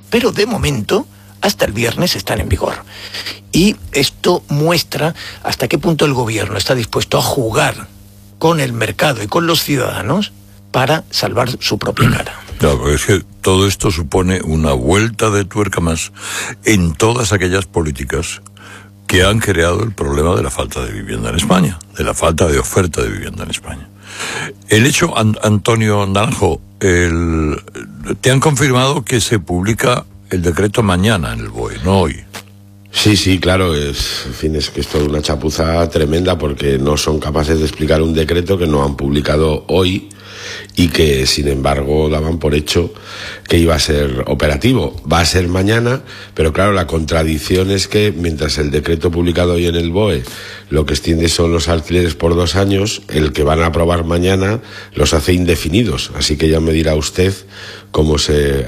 pero de momento hasta el viernes están en vigor. Y esto muestra hasta qué punto el gobierno está dispuesto a jugar con el mercado y con los ciudadanos para salvar su propia cara. Claro, es que todo esto supone una vuelta de tuerca más en todas aquellas políticas que han creado el problema de la falta de vivienda en España, de la falta de oferta de vivienda en España. El hecho, Antonio Naranjo, te han confirmado que se publica el decreto mañana en el BOE, no hoy. Sí, claro, en fin, es que es toda una chapuza tremenda porque no son capaces de explicar un decreto que no han publicado hoy y que, sin embargo, daban por hecho que iba a ser operativo. Va a ser mañana, pero claro, la contradicción es que mientras el decreto publicado hoy en el BOE lo que extiende son los alquileres por 2 años, el que van a aprobar mañana los hace indefinidos. Así que ya me dirá usted cómo se,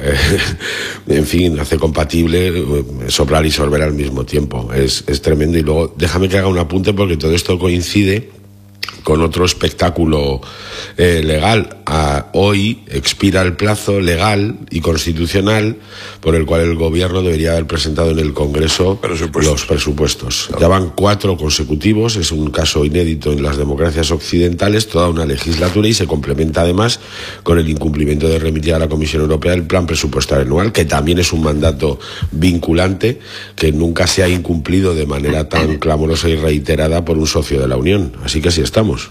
en fin, hace compatible soplar y sorber al mismo tiempo. Es tremendo. Y luego, déjame que haga un apunte porque todo esto coincide con otro espectáculo legal. Hoy expira el plazo legal y constitucional por el cual el gobierno debería haber presentado en el Congreso los presupuestos. Claro. Ya van 4 consecutivos, es un caso inédito en las democracias occidentales, toda una legislatura, y se complementa además con el incumplimiento de remitir a la Comisión Europea el plan presupuestario anual, que también es un mandato vinculante que nunca se ha incumplido de manera tan clamorosa y reiterada por un socio de la Unión. Así que así estamos.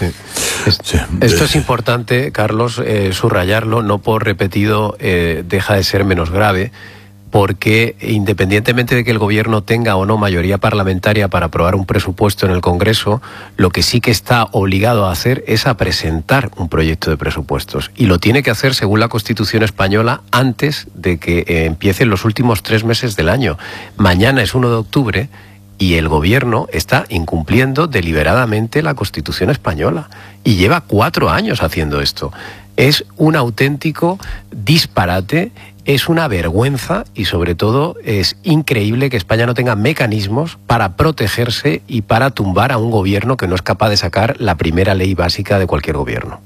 Sí. Esto es importante, Carlos, subrayarlo, no por repetido deja de ser menos grave, porque independientemente de que el gobierno tenga o no mayoría parlamentaria para aprobar un presupuesto en el Congreso, lo que sí que está obligado a hacer es a presentar un proyecto de presupuestos, y lo tiene que hacer según la Constitución española antes de que empiecen los últimos 3 meses del año. Mañana es 1 de octubre y el gobierno está incumpliendo deliberadamente la Constitución española y lleva 4 años haciendo esto. Es un auténtico disparate, es una vergüenza y sobre todo es increíble que España no tenga mecanismos para protegerse y para tumbar a un gobierno que no es capaz de sacar la primera ley básica de cualquier gobierno.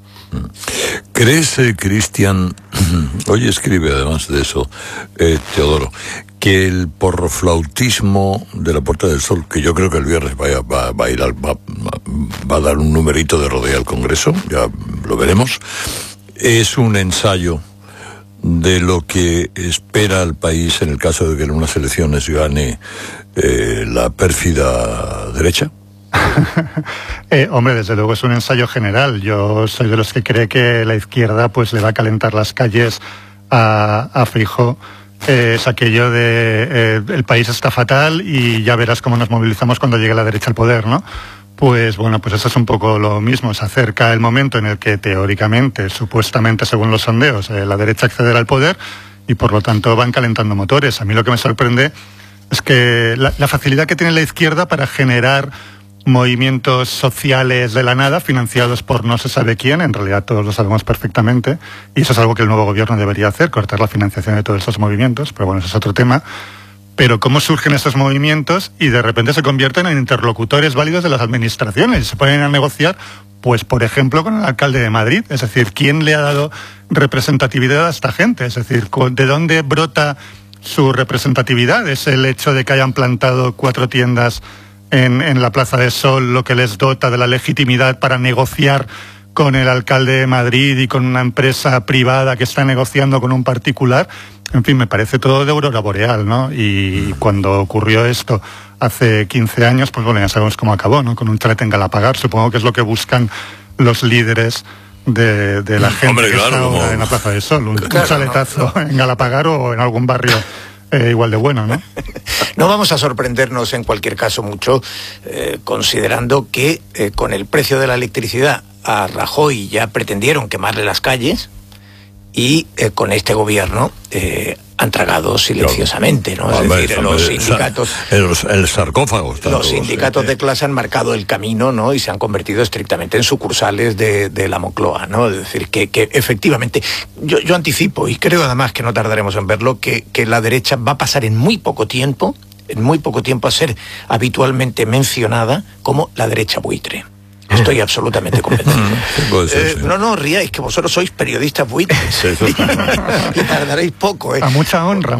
¿Crees, Cristian, hoy escribe además de eso, Teodoro, que el porroflautismo de la Puerta del Sol, que yo creo que el viernes va a dar un numerito de rodea al Congreso, ya lo veremos, es un ensayo de lo que espera el país en el caso de que en unas elecciones gane la pérfida derecha? Hombre, desde luego es un ensayo general. Yo soy de los que cree que la izquierda pues le va a calentar las calles a Feijóo. Es aquello de el país está fatal y ya verás cómo nos movilizamos cuando llegue la derecha al poder, ¿no? Pues bueno, pues eso es un poco lo mismo. Se acerca el momento en el que teóricamente, supuestamente según los sondeos, la derecha accederá al poder y por lo tanto van calentando motores. A mí lo que me sorprende es que la facilidad que tiene la izquierda para generar movimientos sociales de la nada, financiados por no se sabe quién, en realidad todos lo sabemos perfectamente, y eso es algo que el nuevo gobierno debería hacer, cortar la financiación de todos esos movimientos, pero bueno, eso es otro tema. Pero cómo surgen estos movimientos y de repente se convierten en interlocutores válidos de las administraciones y se ponen a negociar, pues por ejemplo con el alcalde de Madrid, es decir, ¿quién le ha dado representatividad a esta gente? Es decir, ¿de dónde brota su representatividad? ¿Es el hecho de que hayan plantado 4 tiendas en la Plaza de Sol lo que les dota de la legitimidad para negociar con el alcalde de Madrid y con una empresa privada que está negociando con un particular? En fin, me parece todo de aurora boreal, ¿no? Y cuando ocurrió esto hace 15 años, pues bueno, ya sabemos cómo acabó, ¿no? Con un chalet en Galapagar. Supongo que es lo que buscan los líderes de la gente. Hombre, que está ahora en la Plaza de Sol. Un chaletazo en Galapagar o en algún barrio igual de bueno, ¿no? No vamos a sorprendernos en cualquier caso mucho, considerando que con el precio de la electricidad a Rajoy ya pretendieron quemarle las calles y con este gobierno han tragado silenciosamente, ¿no? Es decir, los sindicatos... El sarcófago. Los sindicatos de clase han marcado el camino, ¿no? Y se han convertido estrictamente en sucursales de la Moncloa, ¿no? Es decir, que efectivamente, yo anticipo, y creo además que no tardaremos en verlo, que la derecha va a pasar en muy poco tiempo a ser habitualmente mencionada como la derecha buitre. Estoy absolutamente convencido. No ríais, que vosotros sois periodistas buitres. Y tardaréis poco, A mucha honra.